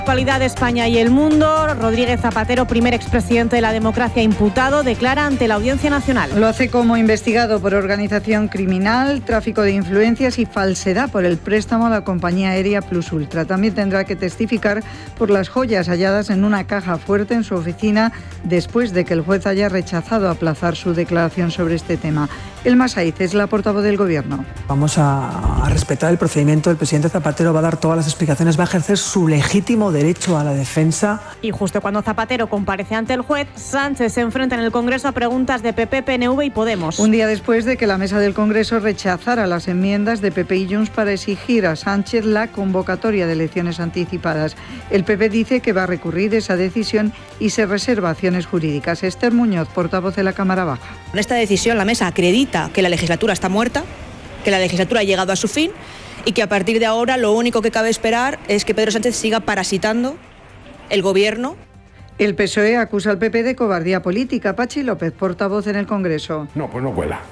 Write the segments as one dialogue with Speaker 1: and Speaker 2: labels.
Speaker 1: Actualidad de España y el mundo. Rodríguez Zapatero, primer expresidente de la democracia imputado, declara ante la Audiencia Nacional.
Speaker 2: Lo hace como investigado por organización criminal, tráfico de influencias y falsedad por el préstamo a la compañía aérea Plus Ultra. También tendrá que testificar por las joyas halladas en una caja fuerte en su oficina después de que el juez haya rechazado aplazar su declaración sobre este tema. Elma Saiz es la portavoz del Gobierno.
Speaker 3: Vamos a respetar el procedimiento. El presidente Zapatero va a dar todas las explicaciones, va a ejercer su legítimo derecho a la defensa.
Speaker 1: Y justo cuando Zapatero comparece ante el juez, Sánchez se enfrenta en el Congreso a preguntas de PP, PNV y Podemos.
Speaker 2: Un día después de que la mesa del Congreso rechazara las enmiendas de PP y Junts para exigir a Sánchez la convocatoria de elecciones anticipadas. El PP dice que va a recurrir esa decisión y se reserva acciones jurídicas. Esther Muñoz, portavoz de la Cámara Baja.
Speaker 4: Con esta decisión la mesa acredita que la legislatura está muerta, que la legislatura ha llegado a su fin y que a partir de ahora lo único que cabe esperar es que Pedro Sánchez siga parasitando el Gobierno.
Speaker 2: El PSOE acusa al PP de cobardía política. Pachi López, portavoz en el Congreso.
Speaker 5: No, pues no cuela.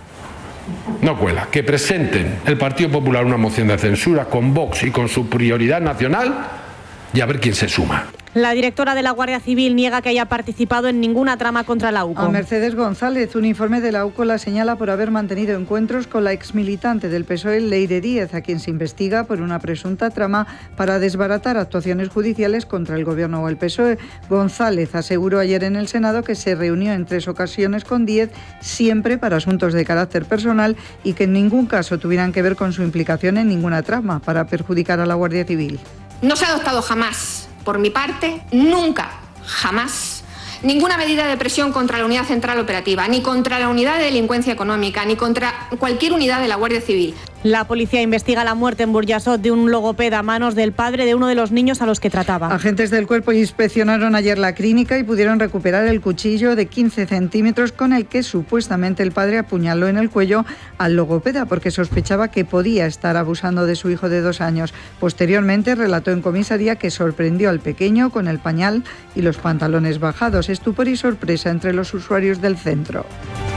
Speaker 5: No cuela. Que presenten el Partido Popular una moción de censura con Vox y con su prioridad nacional y a ver quién se suma.
Speaker 1: La directora de la Guardia Civil niega que haya participado en ninguna trama contra la UCO.
Speaker 2: A Mercedes González, un informe de la UCO la señala por haber mantenido encuentros con la exmilitante del PSOE, Leire Díez, a quien se investiga por una presunta trama para desbaratar actuaciones judiciales contra el Gobierno o el PSOE. González aseguró ayer en el Senado que se reunió en 3 ocasiones con Díez, siempre para asuntos de carácter personal y que en ningún caso tuvieran que ver con su implicación en ninguna trama para perjudicar a la Guardia Civil.
Speaker 6: No se ha adoptado jamás, por mi parte, nunca, jamás, ninguna medida de presión contra la Unidad Central Operativa, ni contra la Unidad de Delincuencia Económica, ni contra cualquier unidad de la Guardia Civil.
Speaker 1: La policía investiga la muerte en Burjasot de un logopeda a manos del padre de uno de los niños a los que trataba.
Speaker 2: Agentes del cuerpo inspeccionaron ayer la clínica y pudieron recuperar el cuchillo de 15 centímetros con el que supuestamente el padre apuñaló en el cuello al logopeda porque sospechaba que podía estar abusando de su hijo de 2 años. Posteriormente relató en comisaría que sorprendió al pequeño con el pañal y los pantalones bajados. Estupor y sorpresa entre los usuarios del centro.